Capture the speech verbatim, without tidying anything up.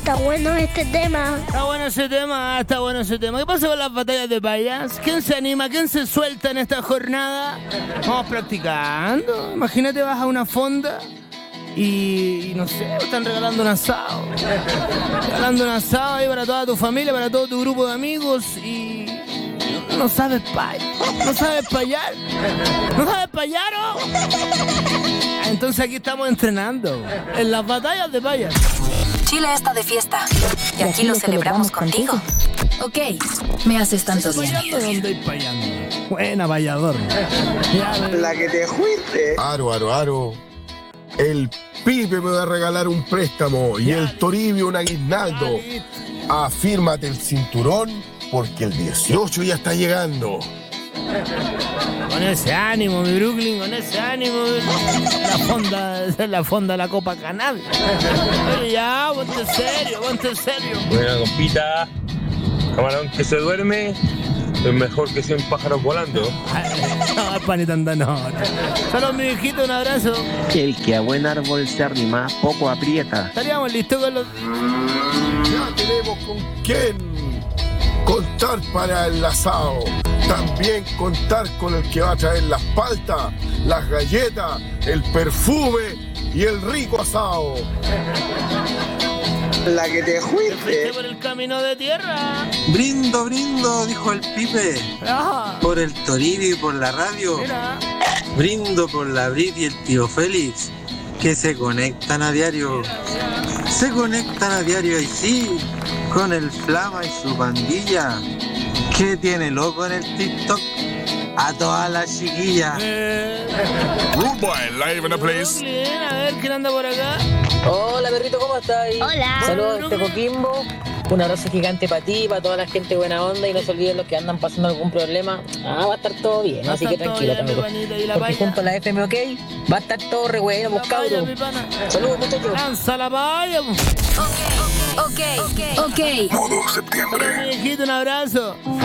está bueno este tema. Está bueno ese tema, está bueno ese tema. ¿Qué pasa con las batallas de payas? ¿Quién se anima? ¿Quién se suelta en esta jornada? Vamos practicando. Imagínate, vas a una fonda y, y no sé, están regalando un asado. Regalando un asado ahí para toda tu familia, para todo tu grupo de amigos y no, no sabes payar. No sabes payar. No sabes payar, ¿o? Entonces aquí estamos entrenando en las batallas de payas. Chile está de fiesta y aquí lo celebramos contigo. Ok, me haces tanto bien. ¿Dónde hay payando? Buena payador. La que te fuiste. Aro, aro, aro. El Pipe me va a regalar un préstamo y el Toribio un aguinaldo. Afírmate el cinturón porque el dieciocho ya está llegando. Con ese ánimo, mi Brooklyn, con ese ánimo. La fonda, la fonda de la Copa Canal. Oye, ya, ponte serio, ponte serio. Buena compita. Camarón que se duerme es mejor que cien pájaros volando. No, panita, anda, no. Solo mi viejito, un abrazo. El que a buen árbol se arrima, poco aprieta. Estaríamos listos con los... Ya tenemos con quién contar para el asado. También contar con el que va a traer las paltas, las galletas, el perfume y el rico asado. La que te fuiste. Por el camino de tierra. Brindo, brindo, dijo el Pipe. Ajá. Por el Toribio y por la radio. Mira. Brindo por la Brit y el tío Félix, que se conectan a diario. Se conectan a diario y sí, con el Flama y su pandilla, que tiene loco en el TikTok a todas las chiquillas. Eh. Rude Boy, live in the place. Bien, a ver, ¿quién anda por acá? Hola, perrito, ¿cómo estás? Hola. Saludos desde Coquimbo. Un abrazo gigante para ti, para toda la gente buena onda y no se olviden los que andan pasando algún problema. Ah, va a estar todo bien, Va a así estar que todo tranquilo, bien, mi amigo. panita, y la Porque paya. junto a la F M OK va a estar todo re bueno, pues, La paya, cabros. mi pana. Saludos, muchachos. Lanza la paya. Ok, ok, ok. Modo septiembre. Mi viejito, un abrazo.